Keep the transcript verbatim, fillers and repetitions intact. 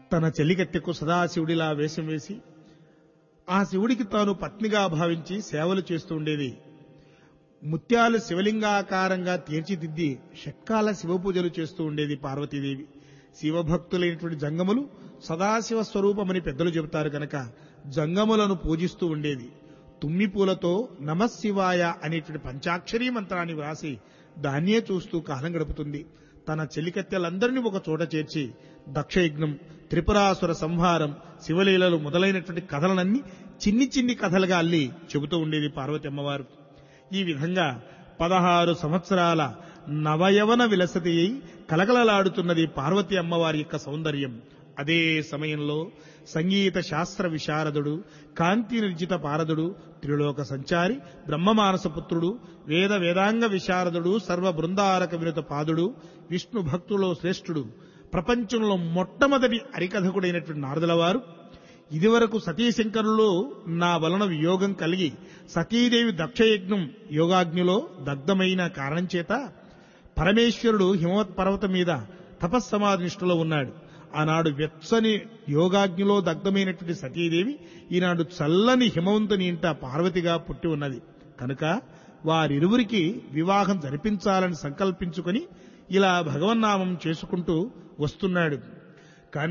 తన చెలికత్తెకు సదాశివుడిలా వేషం వేసి ఆ శివుడికి తాను పత్నిగా భావించి సేవలు చేస్తూ ఉండేది. ముత్యాలు శివలింగాకారంగా తీర్చిదిద్ది షట్కాల శివపూజలు చేస్తూ ఉండేది పార్వతీదేవి. శివభక్తులైనటువంటి జంగములు సదాశివ స్వరూపమని పెద్దలు చెబుతారు కనుక జంగములను పూజిస్తూ ఉండేది. తుమ్మి పూలతో నమశివాయ అనేటువంటి పంచాక్షరీ మంత్రాన్ని వ్రాసి దాన్నే చూస్తూ కాలం గడుపుతుంది. తన చెలికత్తెలందరినీ ఒక చోట చేర్చి దక్షయజ్ఞం, త్రిపురాసుర సంహారం, శివలీలలు మొదలైనటువంటి కథలనన్నీ చిన్ని చిన్ని కథలుగా అల్లి చెబుతూ ఉండేది పార్వతి అమ్మవారు. ఈ విధంగా పదహారు సంవత్సరాల నవయవన విలసతి అయి కలకలలాడుతున్నది పార్వతి అమ్మవారి యొక్క సౌందర్యం. అదే సమయంలో సంగీత శాస్త్ర విశారదుడు, కాంతి నిర్జిత పారదుడు, త్రిలోక సంచారి, బ్రహ్మమానసపుత్రుడు, వేద వేదాంగ విశారదుడు, సర్వ బృందారక వినుత పాదుడు, విష్ణు భక్తులో శ్రేష్ఠుడు, ప్రపంచంలో మొట్టమొదటి హరికథకుడైనటువంటి నారదుల వారు ఇదివరకు సతీశంకరులో నా వలన వియోగం కలిగి సతీదేవి దక్షయజ్ఞం యోగాగ్నిలో దగ్ధమైన కారణం చేత పరమేశ్వరుడు హిమవత్ పర్వతం మీద తపస్సమాధినిష్ఠలో ఉన్నాడు. ఆనాడు వెచ్చని యోగాగ్నిలో దగ్ధమైనటువంటి సతీదేవి ఈనాడు చల్లని హిమవంతుని ఇంట పార్వతిగా పుట్టి ఉన్నది కనుక వారిరువురికి వివాహం జరిపించాలని సంకల్పించుకొని ఇలా భగవన్నామం చేసుకుంటూ వస్తున్నాడు.